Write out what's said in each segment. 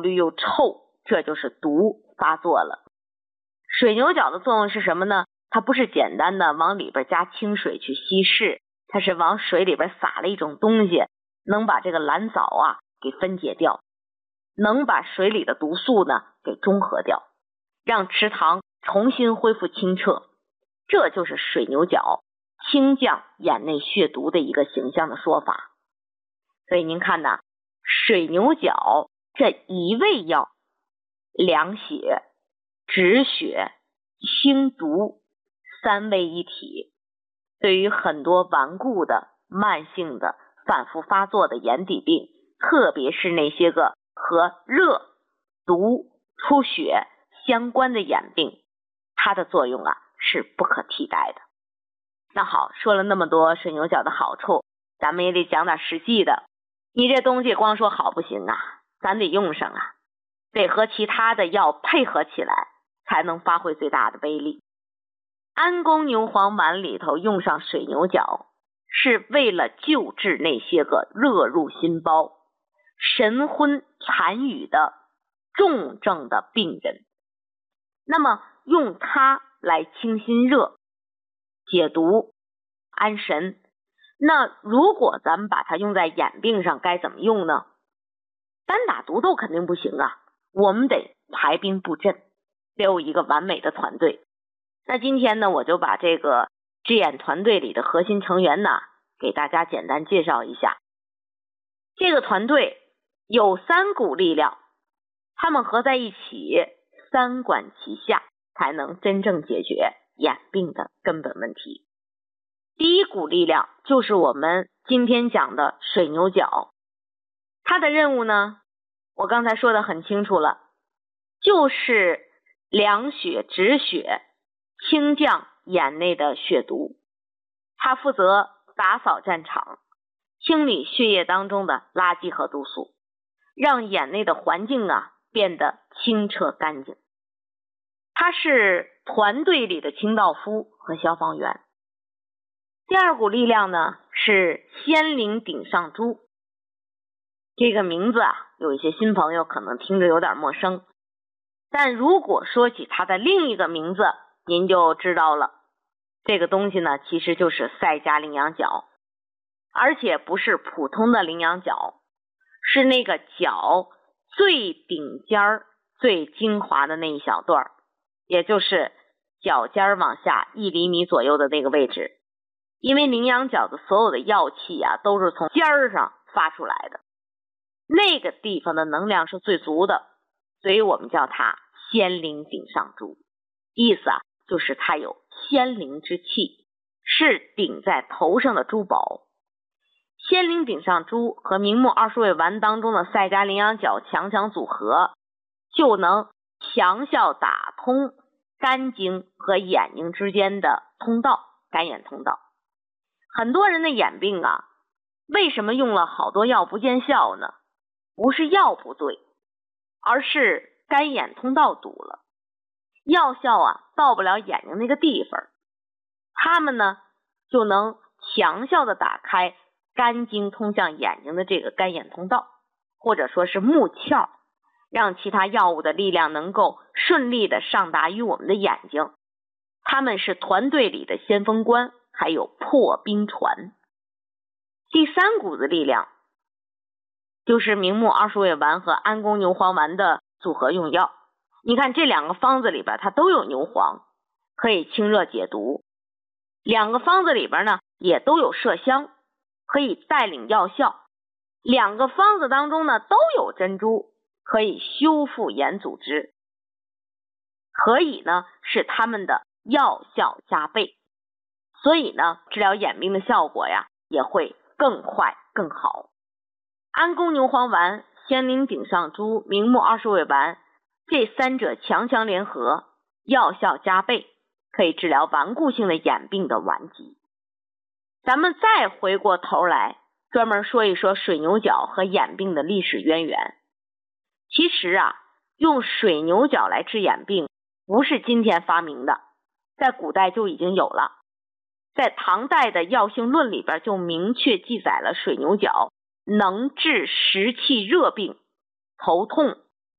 绿又臭，这就是毒发作了。水牛角的作用是什么呢？它不是简单的往里边加清水去稀释，它是往水里边撒了一种东西，能把这个蓝藻啊给分解掉，能把水里的毒素呢给中和掉，让池塘重新恢复清澈。这就是水牛角清降眼内血毒的一个形象的说法。所以您看呐，水牛角这一味药，凉血、止血、清毒三位一体，对于很多顽固的、慢性的、反复发作的眼底病，特别是那些个和热、毒、出血相关的眼病，它的作用啊是不可替代的。那好，说了那么多水牛角的好处，咱们也得讲点实际的。你这东西光说好不行啊，咱得用上啊，得和其他的药配合起来，才能发挥最大的威力。安宫牛黄丸里头用上水牛角，是为了救治那些个热入心包、神昏残语的重症的病人。那么用它来清心热、解毒、安神。那如果咱们把它用在眼病上，该怎么用呢？单打独斗肯定不行啊，我们得排兵布阵，得有一个完美的团队。那今天呢，我就把这个治眼团队里的核心成员呢，给大家简单介绍一下。这个团队有3股力量，他们合在一起，三管齐下，才能真正解决眼病的根本问题。第一股力量就是我们今天讲的水牛角，它的任务呢，我刚才说的很清楚了，就是凉血止血，清降眼内的血毒。它负责打扫战场，清理血液当中的垃圾和毒素，让眼内的环境啊变得清澈干净。它是团队里的清道夫和消防员。第二股力量呢是仙灵顶上珠，这个名字啊，有一些新朋友可能听着有点陌生，但如果说起它的另一个名字，您就知道了。这个东西呢，其实就是赛迦羚羊角，而且不是普通的羚羊角，是那个角最顶尖最精华的那一小段，也就是脚尖往下1厘米左右的那个位置。因为羚羊角的所有的药气啊，都是从尖儿上发出来的，那个地方的能量是最足的，所以我们叫它仙灵顶上珠。意思啊，就是它有仙灵之气，是顶在头上的珠宝。仙灵顶上珠和明目20味丸当中的赛迦羚羊角强组合，就能强效打通肝经和眼睛之间的通道，肝眼通道。很多人的眼病啊，为什么用了好多药不见效呢？不是药不对，而是肝眼通道堵了，药效啊到不了眼睛那个地方，他们呢就能强效的打开肝经通向眼睛的这个肝眼通道，或者说是目窍，让其他药物的力量能够顺利的上达于我们的眼睛。他们是团队里的先锋官，还有破冰船。第3股子力量就是明目20味丸和安宫牛黄丸的组合用药。你看这2个方子里边它都有牛黄，可以清热解毒。2个方子里边呢也都有麝香，可以带领药效。2个方子当中呢都有珍珠，可以修复眼组织，可以呢使它们的药效加倍，所以呢治疗眼病的效果呀也会更快更好。安宫牛黄丸、仙灵顶上珠、明目20味丸这3者强联合，药效加倍，可以治疗顽固性的眼病的顽疾。咱们再回过头来专门说一说水牛角和眼病的历史渊源。其实啊，用水牛角来治眼病不是今天发明的，在古代就已经有了。在唐代的药性论里边就明确记载了水牛角能治湿气热病、头痛、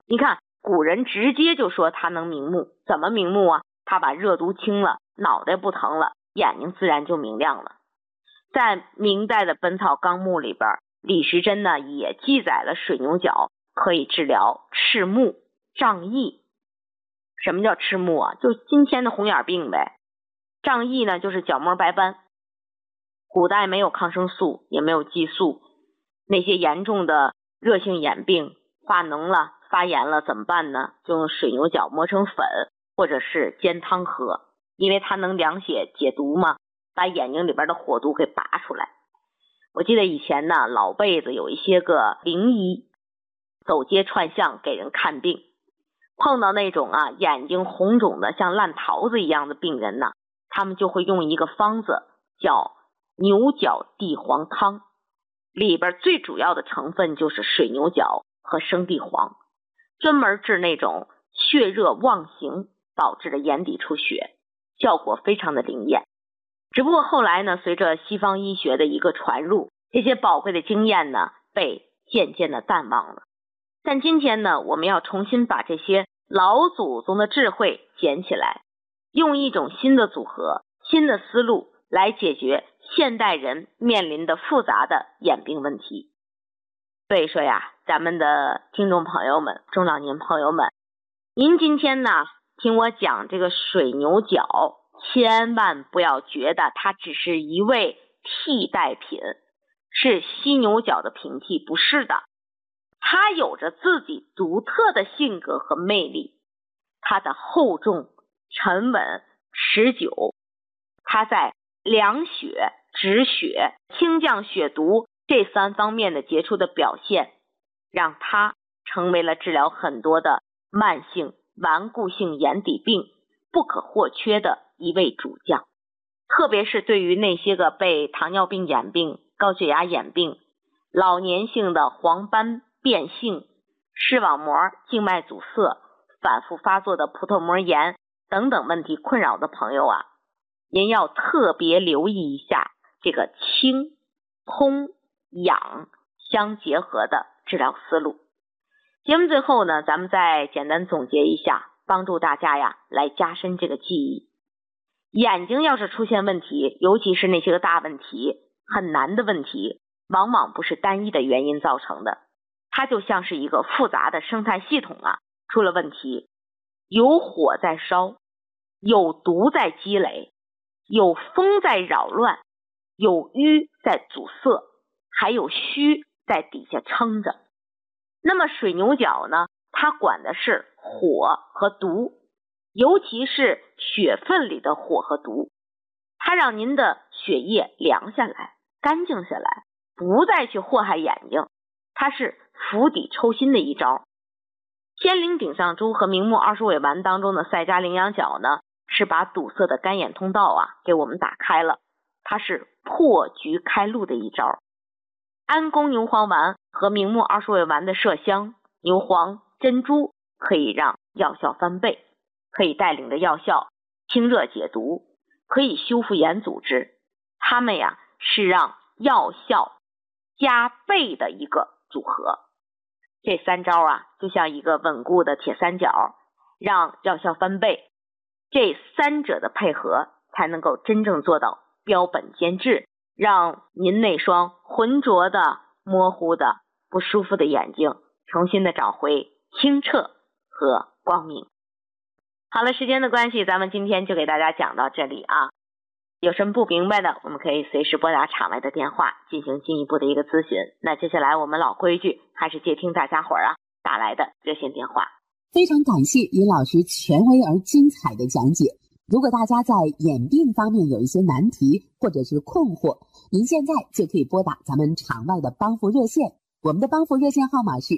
你看古人直接就说它能明目，怎么明目啊？它把热毒清了，脑袋不疼了，眼睛自然就明亮了。在明代的《本草纲目》里边，李时珍呢也记载了水牛角可以治疗赤目、障翳。什么叫赤目啊？就是今天的红眼病呗。障翳呢就是角膜白斑。古代没有抗生素，也没有激素，那些严重的热性眼病化脓了、发炎了怎么办呢？就用水牛角磨成粉，或者是煎汤喝，因为它能凉血解毒嘛，把眼睛里边的火毒给拔出来。我记得以前呢，老辈子有一些个灵医走街串巷给人看病，碰到那种眼睛红肿的像烂桃子一样的病人呢，他们就会用一个方子叫牛角地黄汤，里边最主要的成分就是水牛角和生地黄，专门治那种血热妄行导致的眼底出血，效果非常的灵验。只不过后来呢，随着西方医学的一个传入，这些宝贵的经验呢被渐渐的淡忘了。但今天呢，我们要重新把这些老祖宗的智慧捡起来，用一种新的组合、新的思路来解决现代人面临的复杂的眼病问题。所以说呀，咱们的听众朋友们、中老年朋友们，您今天呢听我讲这个水牛角，千万不要觉得它只是一味替代品，是犀牛角的平替，不是的。它有着自己独特的性格和魅力，它的厚重、沉稳、持久，它在凉血、止血、清降血毒这3方面的杰出的表现，让它成为了治疗很多的慢性顽固性眼底病不可或缺的一位主将。特别是对于那些个被糖尿病眼病、高血压眼病、老年性的黄斑变性、视网膜静脉阻塞、反复发作的葡萄膜炎等等问题困扰的朋友啊，您要特别留意一下这个清、通、养相结合的治疗思路。节目最后呢，咱们再简单总结一下，帮助大家呀来加深这个记忆。眼睛要是出现问题，尤其是那些个大问题、很难的问题，往往不是单一的原因造成的，它就像是一个复杂的生态系统出了问题，有火在烧，有毒在积累，有风在扰乱，有瘀在阻塞，还有虚在底下撑着。那么水牛角呢，它管的是火和毒，尤其是血分里的火和毒，它让您的血液凉下来、干净下来，不再去祸害眼睛，它是釜底抽薪的一招。天灵顶上珠和明目20味丸当中的赛迦羚羊角呢，是把堵塞的干眼通道给我们打开了，它是破局开路的一招。安宫牛黄丸和明目20味丸的麝香、牛黄、珍珠可以让药效翻倍，可以带领着药效清热解毒，可以修复眼组织，它们呀是让药效加倍的一个组合。这3招就像一个稳固的铁三角，让药效翻倍，这3者的配合才能够真正做到标本兼治，让您那双浑浊的、模糊的、不舒服的眼睛重新的找回清澈和光明。好了，时间的关系，咱们今天就给大家讲到这里有什么不明白的，我们可以随时拨打场外的电话进行进一步的一个咨询。那接下来我们老规矩，还是接听大家伙打来的热线电话。 非常感谢于老师权威而精彩的讲解。如果大家在眼病方面有一些难题或者是困惑，您现在就可以拨打咱们场外的帮扶热线，我们的帮扶热线号码是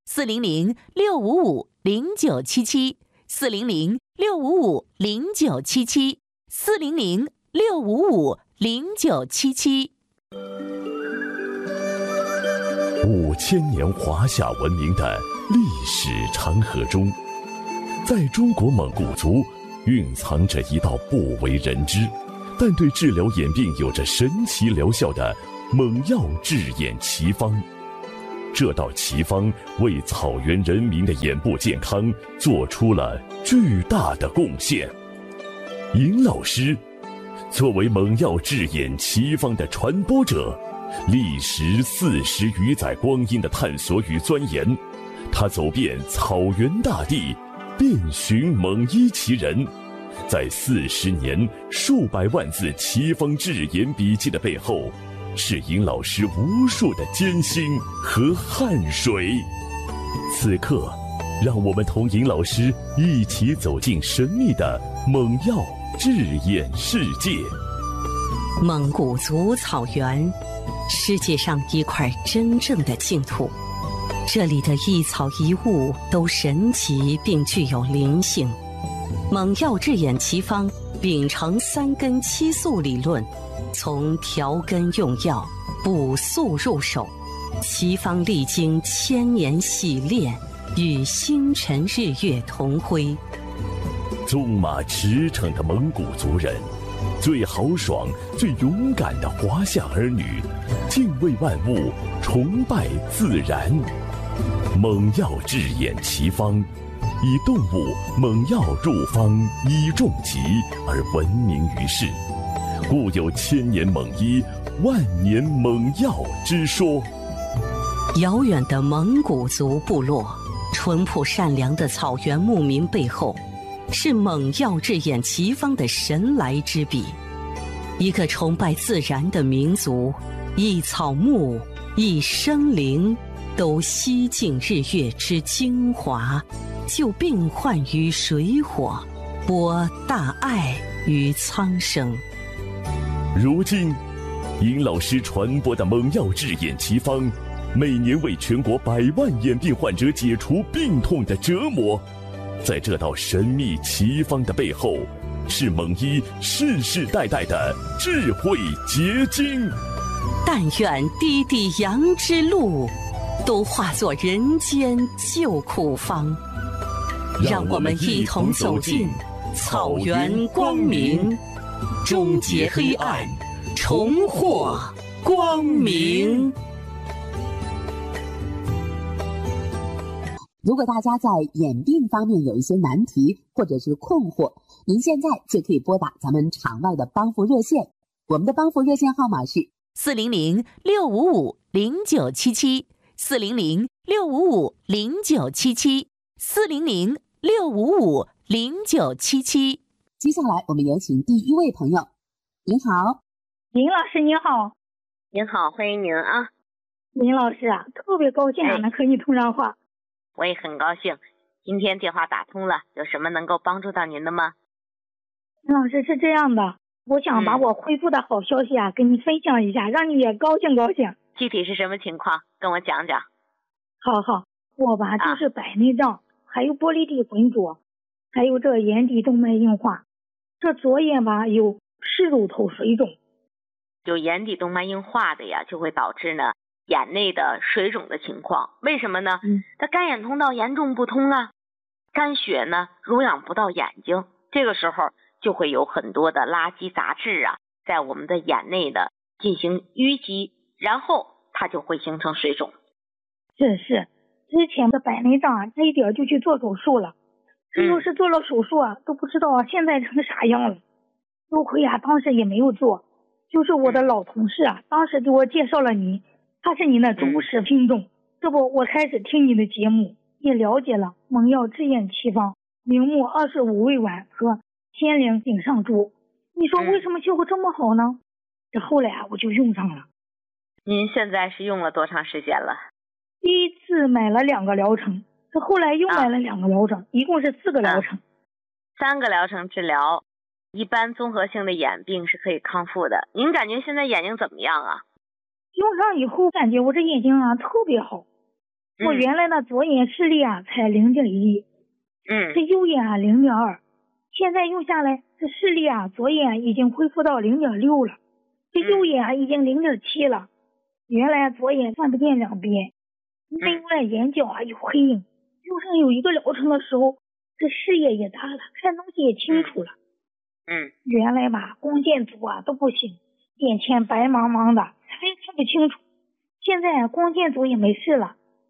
400-655-0977 400-655-0977 400-655-0977。 5000年华夏文明的历史长河中，在中国蒙古族蕴藏着一道不为人知，但对治疗眼病有着神奇疗效的猛药治眼奇方。 这道奇方为草原人民的眼部健康做出了巨大的贡献。尹老师作为蒙药治眼奇方的传播者，历时40余载光阴的探索与钻研，他走遍草原大地，遍寻蒙医奇人，在40年数百万字奇方治眼笔记的背后，是尹老师无数的艰辛和汗水。此刻，让我们同尹老师一起走进神秘的蒙药治眼世界。 蒙古族草原，世界上一块真正的净土。这里的一草一物都神奇并具有灵性。蒙药治眼奇方秉承3根7素理论，从调根用药、补素入手，奇方历经1000年洗炼，与星辰日月同辉。 纵马驰骋的蒙古族人，最豪爽、最勇敢的华夏儿女，敬畏万物，崇拜自然。蒙药治眼奇方，以动物蒙药入方以重疾而闻名于世，故有1000年蒙医、万年蒙药之说。 遥远的蒙古族部落，淳朴善良的草原牧民背后，是蒙药治眼奇方的神来之笔。一个崇拜自然的民族，一草木，一生灵，都吸尽日月之精华，救病患于水火，播大爱于苍生。 如今，尹老师传播的蒙药治眼奇方，每年为全国100万眼病患者解除病痛的折磨。在这道神秘奇方的背后，是蒙医世世代代的智慧结晶。 但愿滴滴羊之路，都化作人间救苦方。让我们一同走进草原光明，终结黑暗，重获光明。 如果大家在眼病方面有一些难题或者是困惑，您现在就可以拨打咱们场外的帮扶热线，我们的帮扶热线号码是 400-655-0977，400-655-0977。 接下来我们有请第一位朋友。您好。 林老师您好。 您好，欢迎您啊。 林老师啊，特别高兴能和你通上话。 我也很高兴，今天电话打通了，有什么能够帮助到您的吗？ 林老师是这样的，我想把我恢复的好消息跟你分享一下，让你也高兴高兴。 具体是什么情况？跟我讲讲。 好，我就是白内障，还有玻璃体浑浊，还有这眼底动脉硬化，这左眼有视乳头水肿。 有眼底动脉硬化的呀，就会导致呢眼内的水肿的情况。为什么呢？它干眼通道严重不通啊，肝血呢濡养不到眼睛，这个时候就会有很多的垃圾杂质在我们的眼内的进行淤积，然后它就会形成水肿。 是之前的白内障这一点就去做手术了，这要是做了手术都不知道现在成啥样了。多亏当时也没有做，就是我的老同事当时给我介绍了您，他是您的忠实听众。这不，我开始听你的节目，也了解了蒙药治眼奇方、明目25味丸和仙灵顶上珠。你说为什么效果这么好呢？这后来我就用上了。 您现在是用了多长时间了？ 第一次买了2个疗程，这后来又买了2个疗程，一共是4个疗程。 3个疗程治疗，一般综合性的眼病是可以康复的。您感觉现在眼睛怎么样啊？ 用上以后感觉我这眼睛特别好。我原来的左眼视力才0.1，这右眼0.2，现在用下来这视力左眼已经恢复到0.6了，这右眼已经0.7了。原来左眼看不见两边，另外眼角有黑影。用上有1个疗程的时候，这视野也大了，看东西也清楚了。原来光线足都不行，眼前白茫茫的，啥也看不清楚。现在光线足也没事了，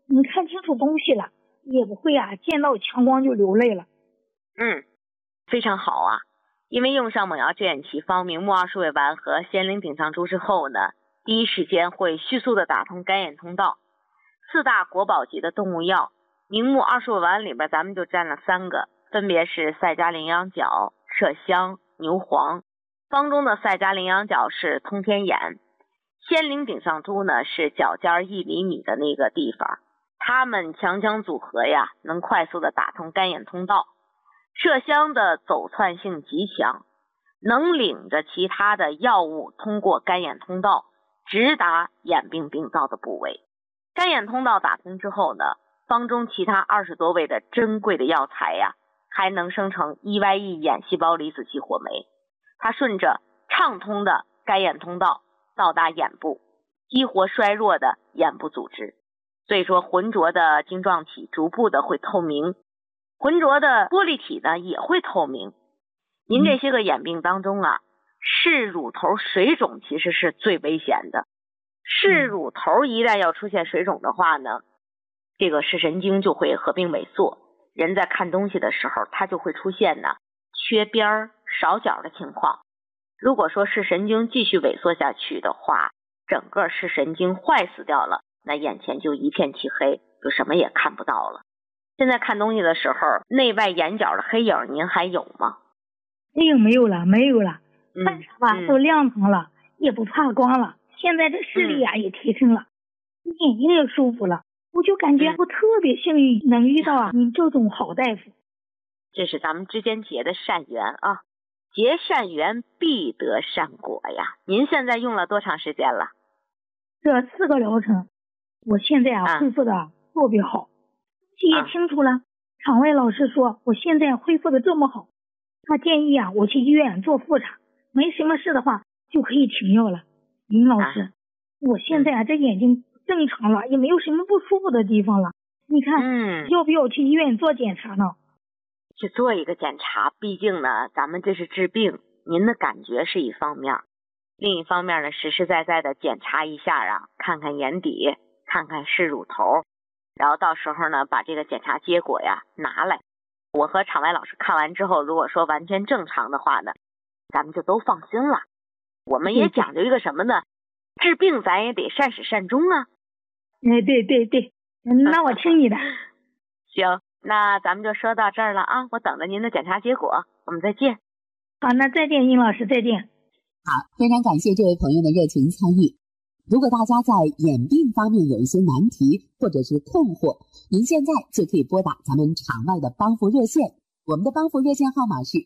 你看清楚东西了，也不会啊见到强光就流泪了。 非常好啊。因为用上猛药治眼奇方明目20味丸和仙灵顶上珠之后呢，第一时间会迅速的打通干眼通道。4大国宝级的动物药，明目20味丸里边咱们就占了3个，分别是赛迦羚羊角、麝香、牛黄。方中的赛迦羚羊角是通天眼，仙灵顶上珠呢是脚尖1厘米的那个地方，它们强强组合呀，能快速的打通干眼通道。麝香的走窜性极强，能领着其他的药物通过干眼通道直达眼病病灶的部位。干眼通道打通之后呢，方中其他20多味的珍贵的药材呀，还能生成 EYE 眼细胞离子激活酶，它顺着畅通的干眼通道到达眼部，激活衰弱的眼部组织。所以说浑浊的晶状体逐步的会透明，浑浊的玻璃体呢也会透明。您这些个眼病当中啊，视乳头水肿其实是最危险的。视乳头一旦要出现水肿的话呢，这个视神经就会合并萎缩，人在看东西的时候它就会出现呢缺边少角的情况。如果说视神经继续萎缩下去的话，整个视神经坏死掉了，那眼前就一片漆黑，就什么也看不到了。现在看东西的时候，内外眼角的黑影您还有吗？ 黑影没有了，看啥吧都亮堂了，也不怕光了。现在这视力啊也提升了，眼睛也舒服了，我就感觉我特别幸运能遇到您这种好大夫。 这是咱们之间结的善缘啊，结善缘必得善果呀。您现在用了多长时间了？ 这4个疗程，我现在恢复的特别好，也清楚了。场外老师说我现在恢复的这么好，他建议我去医院做复查，没什么事的话就可以停药了。林老师，我现在这眼睛正常了，也没有什么不舒服的地方了。你看，要不要去医院做检查呢？ 去做一个检查，毕竟呢，咱们这是治病，您的感觉是一方面，另一方面呢，实实在在的检查一下啊，看看眼底，看看视乳头，然后到时候呢，把这个检查结果呀拿来，我和场外老师看完之后，如果说完全正常的话呢，咱们就都放心了。我们也讲究一个什么呢？治病咱也得善始善终啊。 对，那我听你的。 行，那咱们就说到这儿了啊，我等着您的检查结果，我们再见。 好，那再见，殷老师，再见。 好，非常感谢这位朋友的热情参与。如果大家在眼病方面有一些难题或者是困惑，您现在就可以拨打咱们场外的帮扶热线，我们的帮扶热线号码是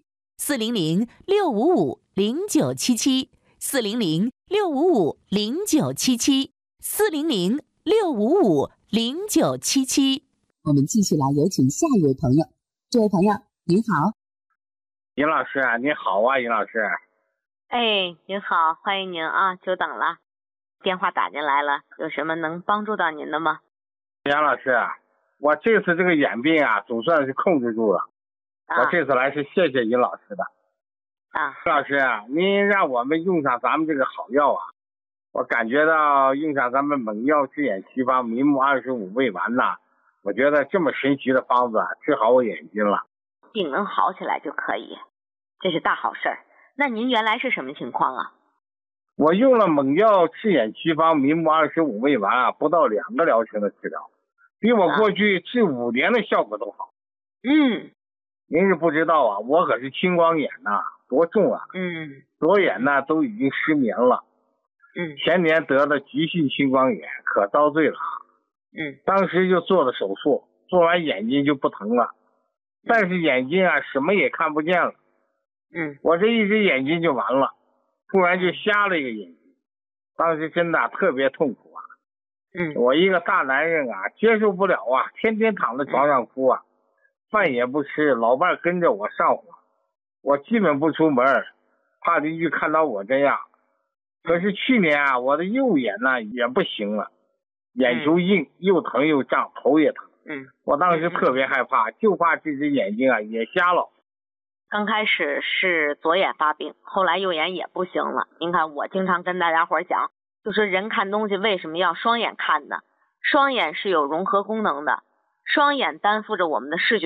400-655-0977，400-655-0977。 我们继续来有请下一位朋友。这位朋友您好。 尹老师你好啊，尹老师。 您好，欢迎您啊，久等了。电话打进来了，有什么能帮助到您的吗？ 杨老师，我这次这个眼病总算是控制住了。我这次来是谢谢尹老师的。老师您让我们用上咱们这个好药我感觉到用上咱们猛药治眼奇方明目25味丸我觉得这么神奇的方子治好我眼睛了。 病能好起来就可以，这是大好事儿。那您原来是什么情况啊？ 我用了猛药治眼奇方明目25味丸不到2个疗程的治疗，比我过去治5年的效果都好。您是不知道我可是青光眼多重左眼都已经失眠了。前年得的急性青光眼，可遭罪了。当时就做了手术，做完眼睛就不疼了，但是眼睛什么也看不见了。我这一只眼睛就完了，突然就瞎了一个眼睛，当时真的特别痛苦我一个大男人接受不了天天躺在床上哭饭也不吃，老伴跟着我上火，我基本不出门，怕邻居看到我这样。可是去年我的右眼也不行了，眼球硬，又疼又胀，头也疼。我当时特别害怕，就怕这只眼睛也瞎了。 刚开始是左眼发病，后来右眼也不行了。您看我经常跟大家伙讲，就说人看东西为什么要双眼看呢？ 双眼是有融合功能的，双眼担负着我们的视觉